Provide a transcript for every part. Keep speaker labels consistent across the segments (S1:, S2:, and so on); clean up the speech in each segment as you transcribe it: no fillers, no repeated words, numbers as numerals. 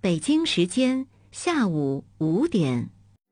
S1: 北京时间下午5点。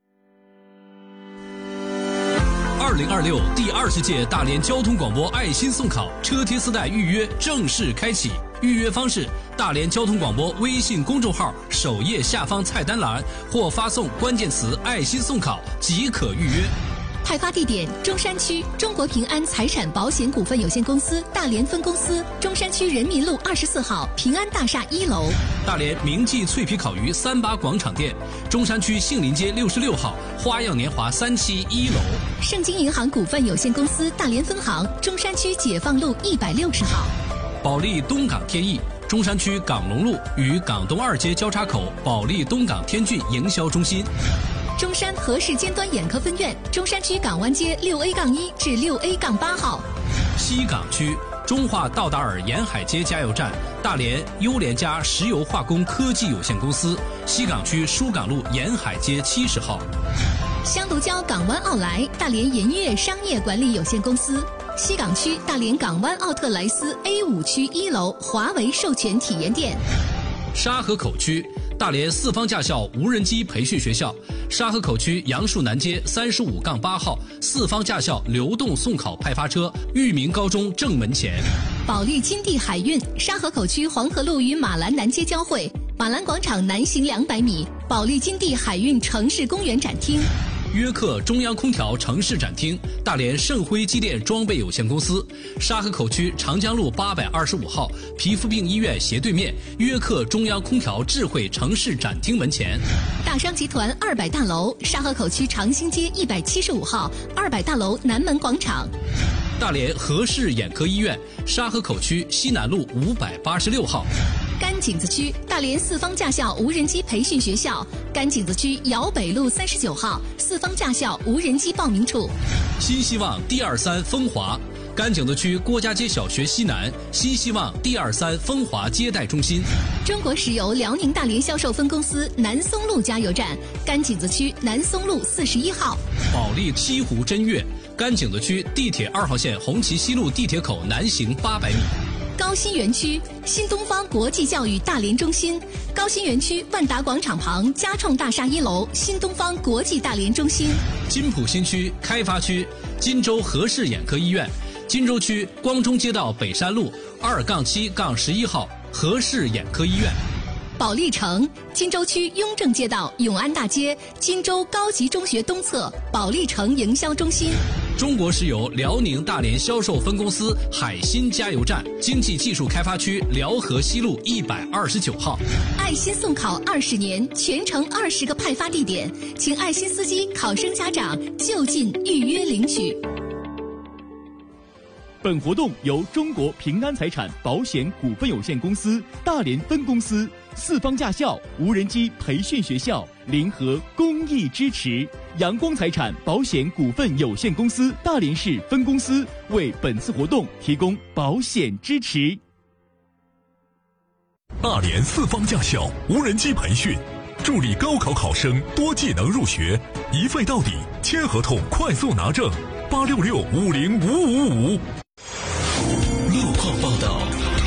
S2: 2026第20届大连交通广播爱心送考车贴丝带预约正式开启，预约方式：大连交通广播微信公众号首页下方菜单栏，或发送关键词“爱心送考”即可预约。
S3: 派发地点：中山区中国平安财产保险股份有限公司大连分公司，中山区人民路24号平安大厦1楼；
S2: 大连明记脆皮烤鱼38广场店，中山区杏林街66号花样年华3期1楼；
S3: 盛京银行股份有限公司大连分行，中山区解放路160号；
S2: 保利东港天翼，中山区港龙路与港东2街交叉口保利东港天骏营销中心；
S3: 中山和氏尖端眼科分院，中山区港湾街6A-1至6A-8号；
S2: 西港区中华道达尔沿海街加油站，大连优联家石油化工科技有限公司，西港区疏港路沿海街70号；
S3: 香炉礁港湾奥莱大连银悦商业管理有限公司，西港区大连港湾奥特莱斯 A5区1楼华为授权体验店；
S2: 沙河口区大连四方驾校无人机培训学校，沙河口区杨树南街35-8号四方驾校流动送考派发车，裕民高中正门前；
S3: 保利金地海运沙河口区黄河路与马兰南街交汇，马兰广场南行200米，保利金地海运城市公园展厅；
S2: 约克中央空调城市展厅，大连盛辉机电装备有限公司，沙河口区长江路825号皮肤病医院斜对面，约克中央空调智慧城市展厅门前；
S3: 大商集团200大楼沙河口区长兴街175号200大楼南门广场；
S2: 大连和氏眼科医院沙河口区西南路586号；
S3: 甘井子区大连四方驾校无人机培训学校，甘井子区瑶北路39号四方驾校无人机报名处；
S2: 新希望D23风华甘井子区郭家街小学西南，新希望D23风华接待中心；
S3: 中国石油辽宁大连销售分公司南松路加油站，甘井子区南松路41号；
S2: 保利西湖真悦甘井子区地铁2号线红旗西路地铁口南行800米；
S3: 高新园区新东方国际教育大连中心，高新园区万达广场旁嘉创大厦1楼新东方国际大连中心；
S2: 金浦新区开发区金州和氏眼科医院，金州区光中街道北山路2-7-11号和氏眼科医院；
S3: 保利城金州区雍正街道永安大街金州高级中学东侧保利城营销中心；
S2: 中国石油辽宁大连销售分公司海新加油站，经济技术开发区辽河西路129号。
S3: 爱心送考20年，全程20个派发地点，请爱心司机、考生家长就近预约领取。
S4: 本活动由中国平安财产保险股份有限公司大连分公司、四方驾校无人机培训学校联合公益支持，阳光财产保险股份有限公司大连市分公司为本次活动提供保险支持。
S5: 大连四方驾校无人机培训，助力高考考生多技能入学，一费到底，签合同快速拿证，866-50555。
S6: 路况报道。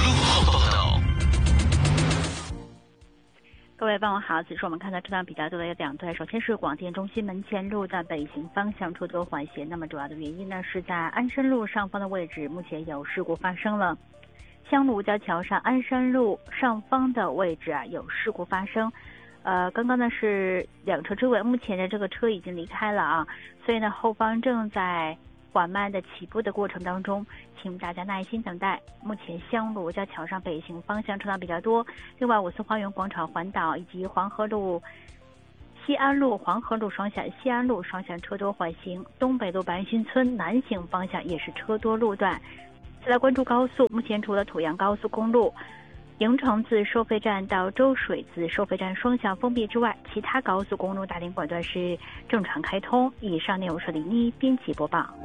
S7: 各位傍晚好，此时我们看到车辆比较多的有2段，首先是广电中心门前路的北行方向车多缓行，那么主要的原因呢是在鞍山路上方的位置目前有事故发生了，香炉交桥上鞍山路上方的位置有事故发生，刚刚呢是2车追尾，目前的这个车已经离开了所以呢后方正在缓慢的起步的过程当中，请大家耐心等待。目前香炉交桥上北行方向车辆比较多，另外五四花园广场环岛以及黄河路、西安路、黄河路双向、西安路双向车多缓行，东北路白云新村南行方向也是车多路段。再来关注高速，目前除了土阳高速公路营城自收费站到周水自收费站双向封闭之外，其他高速公路大连管段是正常开通。以上内容是李妮编辑播报。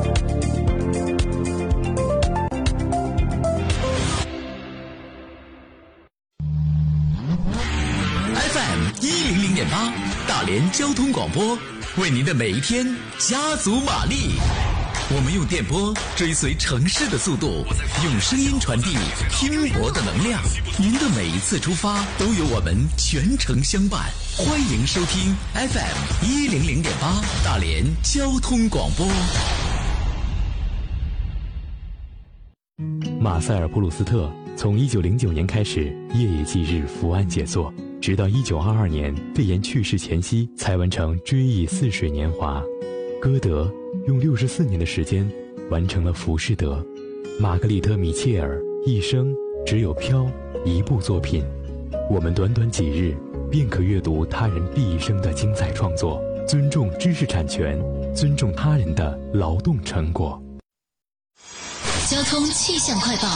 S6: FM 100.8，大连交通广播，为您的每一天加足马力。 我们用电波追随城市的速度，用声音传递拼搏的能量。您的每一次出发都有我们全程相伴。欢迎收听 FM100.8 大连交通广播。
S8: 马塞尔普鲁斯特从1909年开始夜以继日伏案写作，直到1922年肺炎去世前夕才完成《追忆似水年华》。歌德用64年的时间完成了《浮士德》。玛格丽特·米切尔一生只有《飘》一部作品，我们短短几日便可阅读他人毕生的精彩创作。尊重知识产权，尊重他人的劳动成果。
S3: 交通气象快报。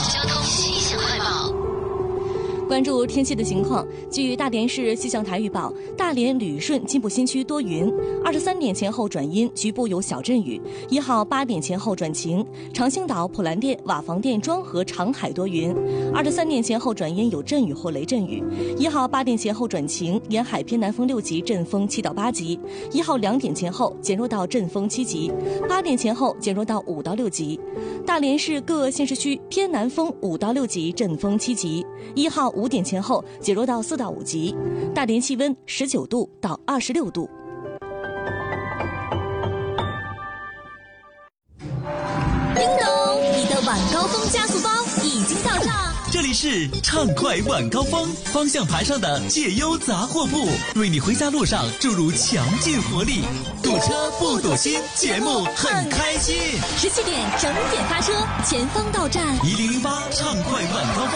S9: 关注天气的情况，据大连市气象台预报，大连旅顺金浦新区多云，23点前后转阴，局部有小阵雨；1号8点前后转晴，长兴岛、普兰店、瓦房店、庄河、长海多云；23点前后转阴，有阵雨或雷阵雨；1号8点前后转晴，沿海偏南风6级，阵风7到8级；1号2点前后减弱到阵风7级，8点前后减弱到5到6级。大连市各县市区偏南风5到6级，阵风7级；1号5点前后减弱到4到5级。大连气温19度到26度。叮咚，你的晚高峰加速包已经到账。
S6: 这里是畅快晚高峰，方向盘上的解忧杂货铺，为你回家路上注入强劲活力。堵车不堵心，节目很开心。
S3: 17点整点发车，前方到站。
S6: 1008畅快晚高峰。